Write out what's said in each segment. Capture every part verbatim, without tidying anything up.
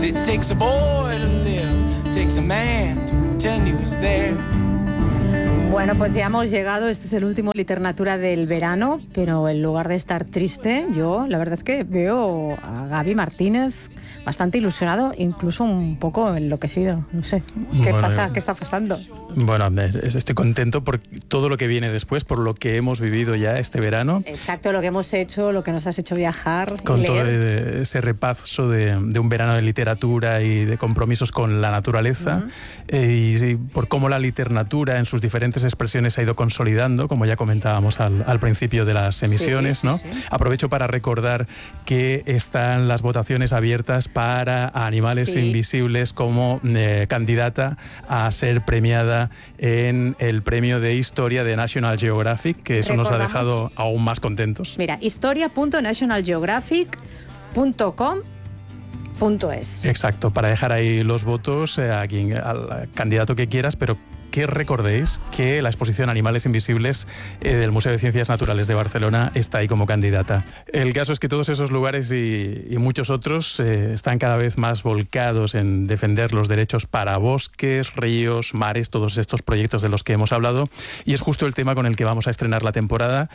'Cause it takes a boy to live, it takes a man to pretend he was there. Bueno, pues ya hemos llegado, este es el último Literatura del verano, pero en lugar de estar triste, yo la verdad es que veo a Gaby Martínez bastante ilusionado, incluso un poco enloquecido, no sé, ¿qué bueno, pasa? ¿Qué está pasando? Bueno, estoy contento por todo lo que viene después, por lo que hemos vivido ya este verano. Exacto, lo que hemos hecho, lo que nos has hecho viajar. Con leer. todo ese repaso de, de un verano de literatura y de compromisos con la naturaleza, uh-huh. eh, y, y por cómo la literatura en sus diferentes expresiones se ha ido consolidando, como ya comentábamos al, al principio de las emisiones, sí, ¿no? Sí, sí. Aprovecho para recordar que están las votaciones abiertas para Animales sí. Invisibles como eh, candidata a ser premiada en el premio de historia de National Geographic, que eso nos ha dejado aún más contentos. Mira, historia punto national geographic punto com punto es. Exacto, para dejar ahí los votos eh, a quien, al candidato que quieras, pero que recordéis que la exposición Animales Invisibles eh, del Museo de Ciencias Naturales de Barcelona está ahí como candidata. El caso es que todos esos lugares y, y muchos otros eh, están cada vez más volcados en defender los derechos para bosques, ríos, mares, todos estos proyectos de los que hemos hablado, y es justo el tema con el que vamos a estrenar la temporada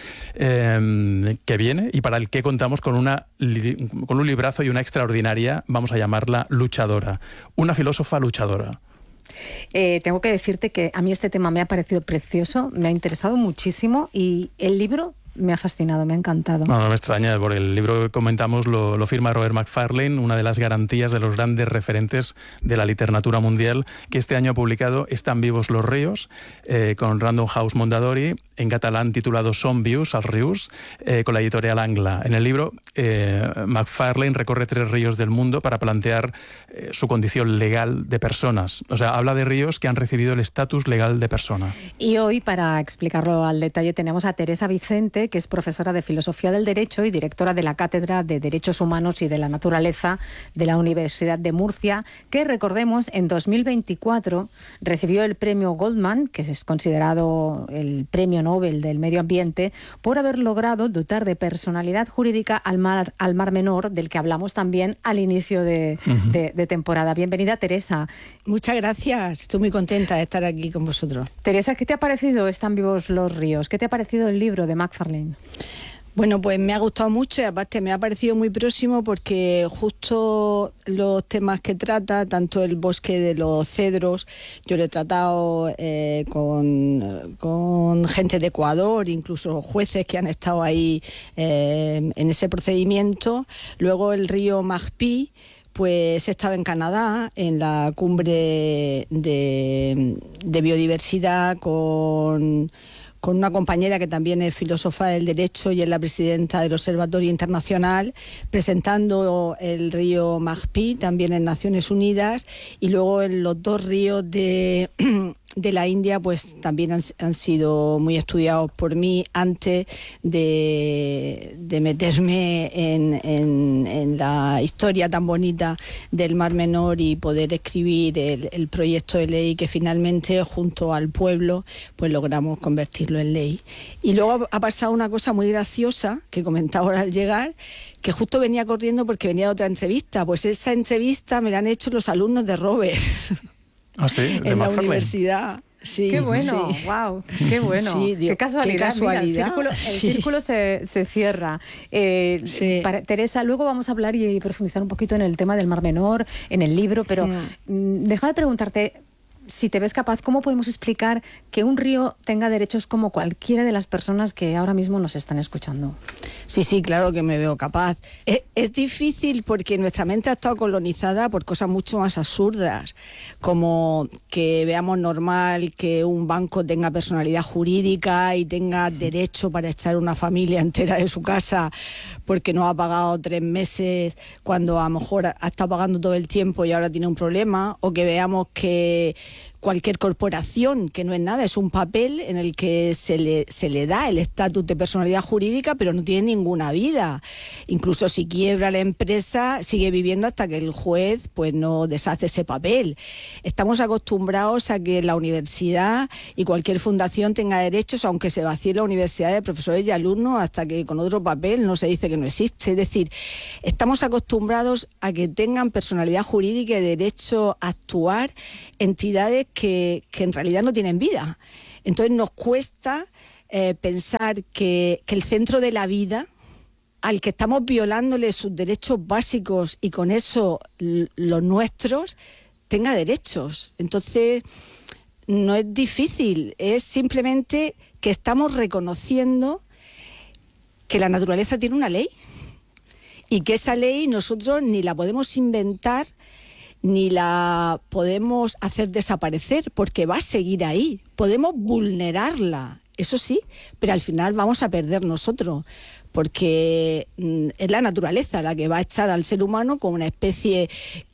eh, que viene y para el que contamos con, una, con un librazo y una extraordinaria, vamos a llamarla luchadora, una filósofa luchadora. Eh, tengo que decirte que a mí este tema me ha parecido precioso, me ha interesado muchísimo y el libro me ha fascinado, me ha encantado. No, no me extraña, por el libro que comentamos lo, lo firma Robert Macfarlane, una de las garantías de los grandes referentes de la literatura mundial, que este año ha publicado Están vivos los ríos, eh, con Random House Mondadori, en catalán titulado Són vius els rius, eh, con la editorial Angla. En el libro, eh, Macfarlane recorre tres ríos del mundo para plantear eh, su condición legal de personas. O sea, habla de ríos que han recibido el estatus legal de persona. Y hoy, para explicarlo al detalle, tenemos a Teresa Vicente, que es profesora de Filosofía del Derecho y directora de la Cátedra de Derechos Humanos y de la Naturaleza de la Universidad de Murcia, que, recordemos, en dos mil veinticuatro recibió el premio Goldman, que es considerado el premio Nobel del Medio Ambiente, por haber logrado dotar de personalidad jurídica al mar, al mar Menor, del que hablamos también al inicio de, uh-huh. de, de temporada. Bienvenida, Teresa. Muchas gracias, estoy muy contenta de estar aquí con vosotros. Teresa, ¿qué te ha parecido Están vivos los ríos? ¿Qué te ha parecido el libro de Macfarlane? Bueno, pues me ha gustado mucho y aparte me ha parecido muy próximo porque justo los temas que trata, tanto el bosque de los cedros, yo lo he tratado eh, con, con gente de Ecuador, incluso jueces que han estado ahí eh, en ese procedimiento. Luego el río Magpie, pues estaba en Canadá, en la cumbre de, de biodiversidad con... con una compañera que también es filósofa del derecho y es la presidenta del Observatorio Internacional, presentando el río Magpie, también en Naciones Unidas, y luego en los dos ríos de, de la India, pues también han, han sido muy estudiados por mí antes de, de meterme en, en, en la historia tan bonita del Mar Menor y poder escribir el, el proyecto de ley que finalmente, junto al pueblo, pues logramos convertirlo en ley. Y luego ha pasado una cosa muy graciosa que comentaba ahora al llegar, que justo venía corriendo porque venía de otra entrevista. Pues esa entrevista me la han hecho los alumnos de Robert. ¿Ah, sí? ¿De en la Macfarlane? Universidad. Sí, qué bueno, sí. Wow, qué bueno, sí, Dios, qué casualidad, qué casualidad. Mira, el círculo, el sí. círculo se, se cierra. Eh, sí. para, Teresa, luego vamos a hablar y profundizar un poquito en el tema del Mar Menor, en el libro, pero mm. déjame preguntarte, si te ves capaz, ¿cómo podemos explicar que un río tenga derechos como cualquiera de las personas que ahora mismo nos están escuchando? Sí, sí, claro que me veo capaz. Es, es difícil porque nuestra mente ha estado colonizada por cosas mucho más absurdas, como que veamos normal que un banco tenga personalidad jurídica y tenga derecho para echar una familia entera de su casa porque no ha pagado tres meses cuando a lo mejor ha estado pagando todo el tiempo y ahora tiene un problema, o que veamos que cualquier corporación, que no es nada, es un papel en el que se le, se le da el estatus de personalidad jurídica, pero no tiene ninguna vida. Incluso si quiebra la empresa, sigue viviendo hasta que el juez pues no deshace ese papel. Estamos acostumbrados a que la universidad y cualquier fundación tenga derechos, aunque se vacíe la universidad de profesores y alumnos, hasta que con otro papel no se dice que no existe. Es decir, estamos acostumbrados a que tengan personalidad jurídica y derecho a actuar entidades que, que en realidad no tienen vida. Entonces nos cuesta eh, pensar que, que el centro de la vida, al que estamos violándole sus derechos básicos y con eso los nuestros, tenga derechos. Entonces no es difícil, es simplemente que estamos reconociendo que la naturaleza tiene una ley y que esa ley nosotros ni la podemos inventar ni la podemos hacer desaparecer, porque va a seguir ahí. Podemos vulnerarla, eso sí, pero al final vamos a perder nosotros, porque mm, es la naturaleza la que va a echar al ser humano como una especie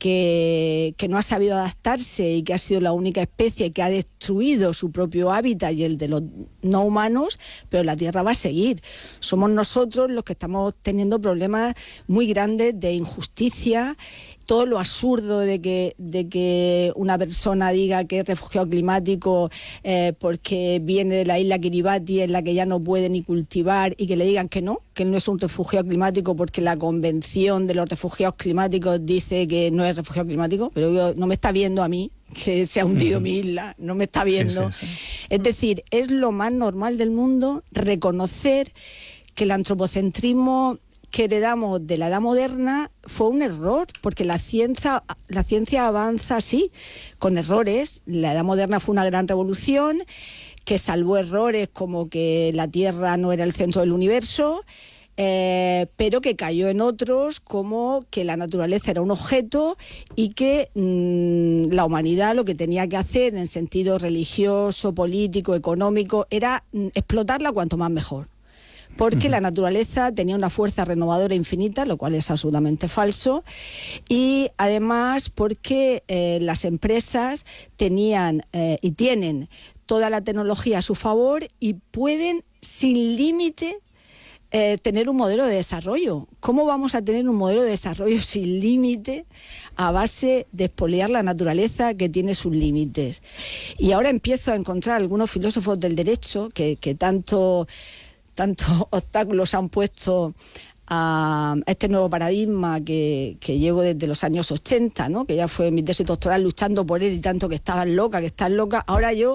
que, que no ha sabido adaptarse y que ha sido la única especie que ha destruido su propio hábitat y el de los no humanos, pero la Tierra va a seguir. Somos nosotros los que estamos teniendo problemas muy grandes de injusticia. Todo lo absurdo de que, de que una persona diga que es refugiado climático eh, porque viene de la isla Kiribati, en la que ya no puede ni cultivar, y que le digan que no, que él no es un refugiado climático porque la Convención de los Refugiados Climáticos dice que no es refugiado climático, pero yo, no me está viendo a mí, que se ha hundido mi isla, no me está viendo. Sí, sí, sí. Es decir, es lo más normal del mundo reconocer que el antropocentrismo que heredamos de la edad moderna fue un error, porque la ciencia, la ciencia avanza así, con errores. La edad moderna fue una gran revolución que salvó errores como que la Tierra no era el centro del universo, eh, pero que cayó en otros como que la naturaleza era un objeto y que mmm, la humanidad lo que tenía que hacer en sentido religioso, político, económico, era mmm, explotarla cuanto más mejor. Porque uh-huh. la naturaleza tenía una fuerza renovadora infinita, lo cual es absolutamente falso, y además porque eh, las empresas tenían eh, y tienen toda la tecnología a su favor y pueden sin límite eh, tener un modelo de desarrollo. ¿Cómo vamos a tener un modelo de desarrollo sin límite a base de expoliar la naturaleza que tiene sus límites? Y ahora empiezo a encontrar algunos filósofos del derecho que, que tanto... tantos obstáculos han puesto a este nuevo paradigma que, que llevo desde los años ochenta, ¿no? Que ya fue mi tesis doctoral luchando por él y tanto que estaban loca, que están loca. Ahora yo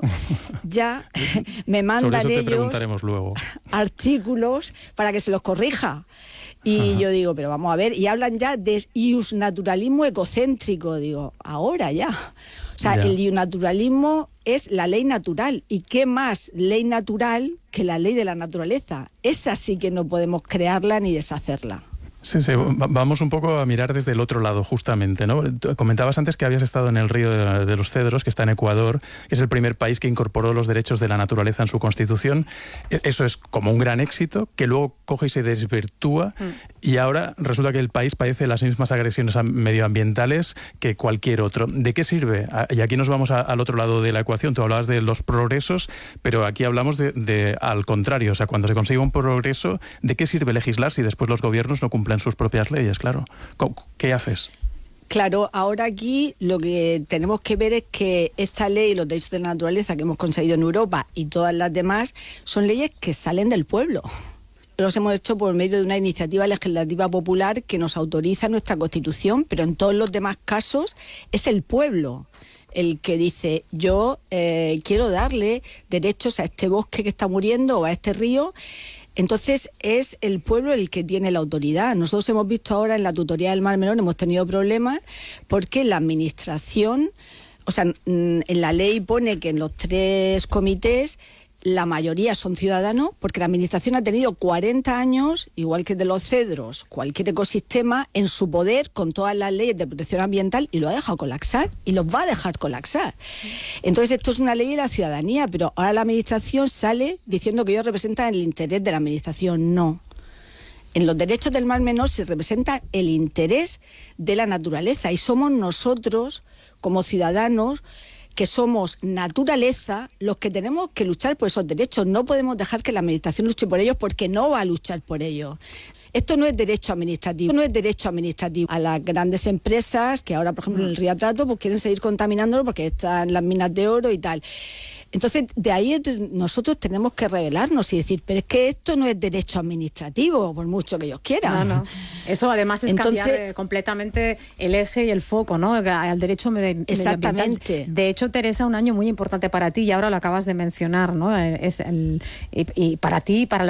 ya me mandan ellos luego. artículos para que se los corrija. Y Ajá. yo digo, pero vamos a ver, y hablan ya de iusnaturalismo ecocéntrico, digo, ahora ya. O sea, ya. el iusnaturalismo es la ley natural. ¿Y qué más ley natural que la ley de la naturaleza? Esa sí que no podemos crearla ni deshacerla. Sí, sí, vamos un poco a mirar desde el otro lado, justamente, ¿no? Comentabas antes que habías estado en el Río de, de los Cedros, que está en Ecuador, que es el primer país que incorporó los derechos de la naturaleza en su constitución. Eso es como un gran éxito, que luego coge y se desvirtúa, mm. y ahora resulta que el país padece las mismas agresiones medioambientales que cualquier otro. ¿De qué sirve? Y aquí nos vamos a, al otro lado de la ecuación. Tú hablabas de los progresos, pero aquí hablamos de, de al contrario. O sea, cuando se consigue un progreso, ¿de qué sirve legislar si después los gobiernos no cumplen en sus propias leyes? Claro. ¿Qué haces? Claro, ahora aquí lo que tenemos que ver es que esta ley, los derechos de la naturaleza que hemos conseguido en Europa y todas las demás, son leyes que salen del pueblo. Los hemos hecho por medio de una iniciativa legislativa popular que nos autoriza nuestra Constitución, pero en todos los demás casos es el pueblo el que dice, yo eh, quiero darle derechos a este bosque que está muriendo o a este río. Entonces es el pueblo el que tiene la autoridad. Nosotros hemos visto ahora en la tutoría del Mar Menor, hemos tenido problemas porque la administración, o sea, en la ley pone que en los tres comités la mayoría son ciudadanos, porque la administración ha tenido cuarenta años, igual que de los cedros, cualquier ecosistema, en su poder con todas las leyes de protección ambiental, y lo ha dejado colapsar, y los va a dejar colapsar. Entonces esto es una ley de la ciudadanía, pero ahora la administración sale diciendo que ellos representan el interés de la administración. No. En los derechos del Mar Menor se representa el interés de la naturaleza, y somos nosotros, como ciudadanos, que somos naturaleza los que tenemos que luchar por esos derechos. No podemos dejar que la administración luche por ellos porque no va a luchar por ellos. Esto no es derecho administrativo, no es derecho administrativo. A las grandes empresas que ahora, por ejemplo, en el Río Trato, pues quieren seguir contaminándolo porque están las minas de oro y tal. Entonces, de ahí nosotros tenemos que rebelarnos y decir, pero es que esto no es derecho administrativo, por mucho que ellos quieran. No, no. Eso además es Entonces, cambiar eh, completamente el eje y el foco, ¿no? Al derecho medioambiental. Exactamente. De hecho, Teresa, un año muy importante para ti, y ahora lo acabas de mencionar, ¿no? Es el, y, y para ti, para